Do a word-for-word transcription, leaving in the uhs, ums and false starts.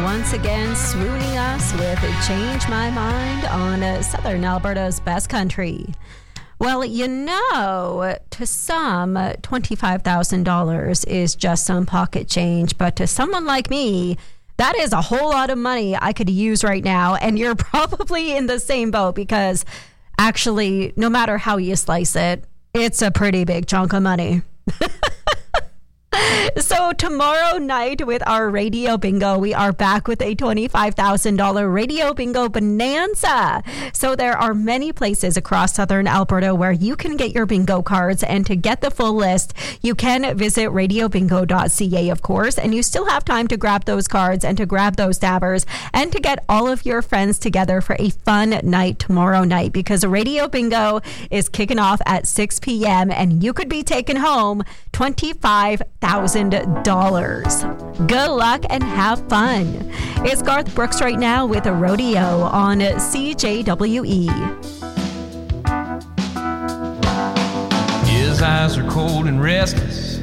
once again swooning us with Change My Mind on uh, Southern Alberta's best country. Well, you know, to some, twenty-five thousand dollars is just some pocket change, but to someone like me, that is a whole lot of money I could use right now, and you're probably in the same boat because actually, no matter how you slice it, it's a pretty big chunk of money. So tomorrow night with our Radio Bingo, we are back with a twenty-five thousand dollars Radio Bingo Bonanza. So there are many places across Southern Alberta where you can get your bingo cards, and to get the full list, you can visit radio bingo dot c a, of course, and you still have time to grab those cards and to grab those dabbers and to get all of your friends together for a fun night tomorrow night, because Radio Bingo is kicking off at six p.m. and you could be taking home twenty-five thousand dollars. Good luck and have fun. It's Garth Brooks right now with a rodeo on C J W E. His eyes are cold and restless.